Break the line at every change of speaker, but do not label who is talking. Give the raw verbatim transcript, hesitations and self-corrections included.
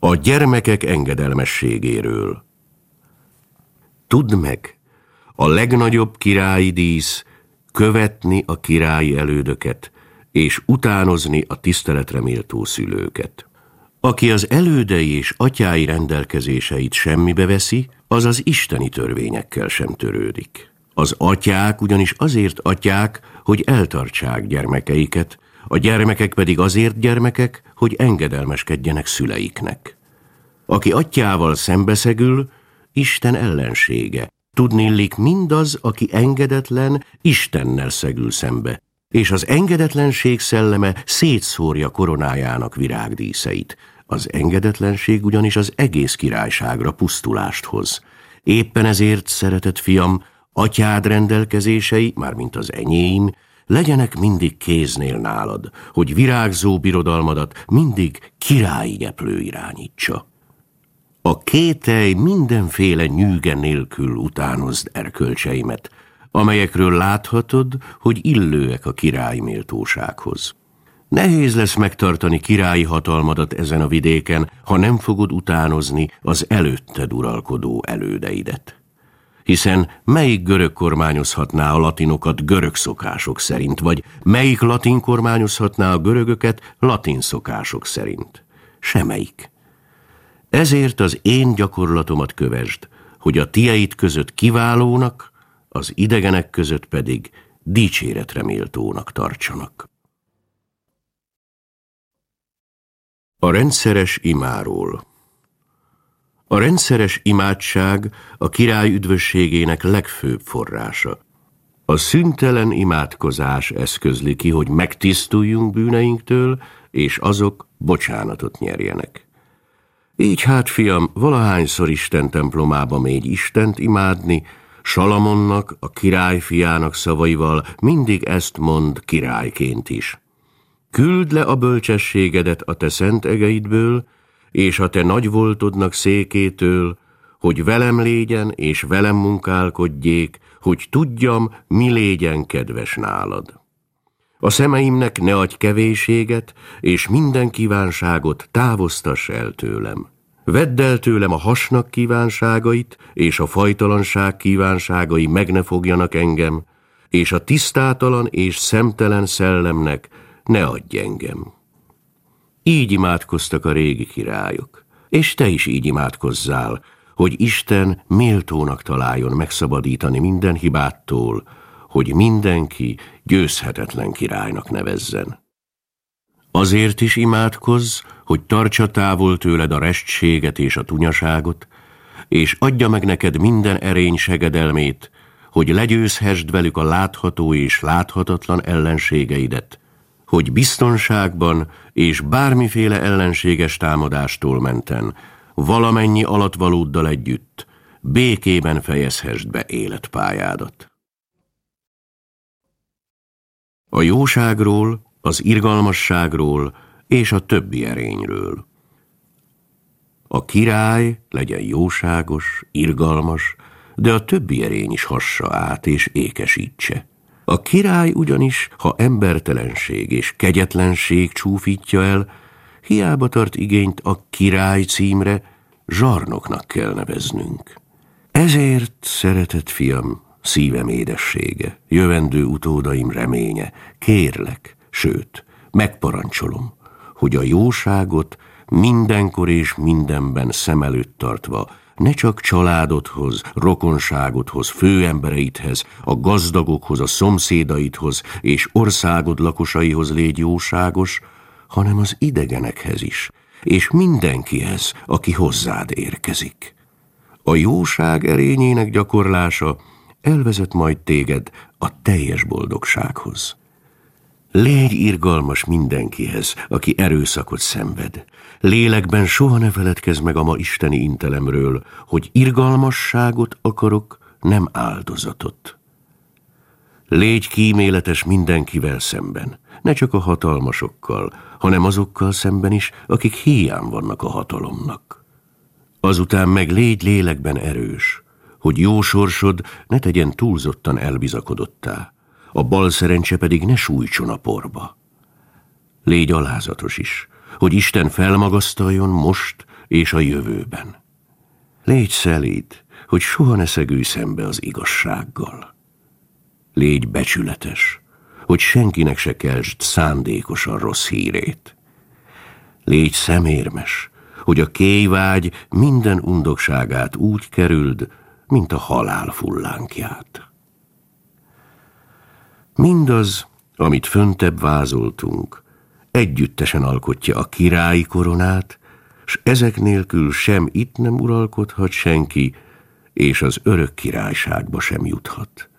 A gyermekek engedelmességéről. Tudd meg, a legnagyobb királyi dísz követni a királyi elődöket, és utánozni a tiszteletre méltó szülőket. Aki az elődei és atyái rendelkezéseit semmibe veszi, az az isteni törvényekkel sem törődik. Az atyák ugyanis azért atyák, hogy eltartsák gyermekeiket, a gyermekek pedig azért gyermekek, hogy engedelmeskedjenek szüleiknek. Aki atyával szembeszegül, Isten ellensége. Tudnillik mindaz, aki engedetlen, Istennel szegül szembe, és az engedetlenség szelleme szétszórja koronájának virágdíszeit. Az engedetlenség ugyanis az egész királyságra pusztulást hoz. Éppen ezért, szeretett fiam, atyád rendelkezései, mármint az enyém, legyenek mindig kéznél nálad, hogy virágzó birodalmadat mindig királyi nyeplő irányítsa. A kételj mindenféle nyűge nélkül utánozd erkölcseimet, amelyekről láthatod, hogy illőek a királyi méltósághoz. Nehéz lesz megtartani királyi hatalmadat ezen a vidéken, ha nem fogod utánozni az előtted uralkodó elődeidet. Hiszen melyik görög kormányozhatná a latinokat görög szokások szerint, vagy melyik latin kormányozhatná a görögöket latin szokások szerint? Semmelyik. Ezért az én gyakorlatomat kövesd, hogy a tieid között kiválónak, az idegenek között pedig dicséretre méltónak tartsanak. A rendszeres imáról. A rendszeres imádság a király üdvösségének legfőbb forrása. A szüntelen imádkozás eszközli ki, hogy megtisztuljunk bűneinktől, és azok bocsánatot nyerjenek. Így hát, fiam, valahányszor Isten templomába mégy Istent imádni, Salamonnak, a király fiának szavaival mindig ezt mond királyként is. Küld le a bölcsességedet a te szent egeidből, és a te nagyvoltodnak székétől, hogy velem légyen és velem munkálkodjék, hogy tudjam, mi légyen kedves nálad. A szemeimnek ne adj kevésséget, és minden kívánságot távoztass el tőlem. Vedd el tőlem a hasnak kívánságait, és a fajtalanság kívánságai meg ne fogjanak engem, és a tisztátalan és szemtelen szellemnek ne adj engem. Így imádkoztak a régi királyok, és te is így imádkozzál, hogy Isten méltónak találjon megszabadítani minden hibától, hogy mindenki győzhetetlen királynak nevezzen. Azért is imádkozz, hogy tartsa távol tőled a restséget és a tunyaságot, és adja meg neked minden erény segedelmét, hogy legyőzhessd velük a látható és láthatatlan ellenségeidet, hogy biztonságban és bármiféle ellenséges támadástól menten, valamennyi alattvalóddal együtt, békében fejezhessd be életpályádat. A jóságról, az irgalmasságról és a többi erényről. A király legyen jóságos, irgalmas, de a többi erény is hassa át és ékesítse. A király ugyanis, ha embertelenség és kegyetlenség csúfítja el, hiába tart igényt a király címre, zsarnoknak kell neveznünk. Ezért, szeretett fiam, szívem édessége, jövendő utódaim reménye, kérlek, sőt, megparancsolom, hogy a jóságot mindenkor és mindenben szem előtt tartva, ne csak családodhoz, rokonságodhoz, főembereidhez, a gazdagokhoz, a szomszédaidhoz és országod lakosaihoz légy jóságos, hanem az idegenekhez is, és mindenkihez, aki hozzád érkezik. A jóság erényének gyakorlása elvezet majd téged a teljes boldogsághoz. Légy irgalmas mindenkihez, aki erőszakot szenved. Lélekben soha ne feledkezz meg a ma isteni intelemről, hogy irgalmasságot akarok, nem áldozatot. Légy kíméletes mindenkivel szemben, ne csak a hatalmasokkal, hanem azokkal szemben is, akik híján vannak a hatalomnak. Azután meg légy lélekben erős, hogy jó sorsod ne tegyen túlzottan elbizakodottá, a bal szerencse pedig ne sújtson a porba. Légy alázatos is, hogy Isten felmagasztaljon most és a jövőben. Légy szelíd, hogy soha ne szegülj szembe az igazsággal. Légy becsületes, hogy senkinek se keltsd szándékosan rossz hírét. Légy szemérmes, hogy a kélyvágy minden undokságát úgy kerüld, mint a halál fullánkját. Mindaz, amit föntebb vázoltunk, együttesen alkotja a királyi koronát, s ezek nélkül sem itt nem uralkodhat senki, és az örök királyságba sem juthat.